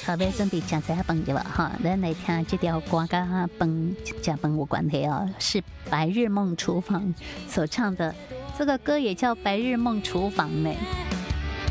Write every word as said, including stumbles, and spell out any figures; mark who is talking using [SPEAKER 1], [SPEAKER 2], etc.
[SPEAKER 1] 头要准备吃菜饭对吧？哈，咱来听这条歌跟饭吃饭有关系哦，是白日梦厨房所唱的。这个歌也叫《白日梦厨房》呢。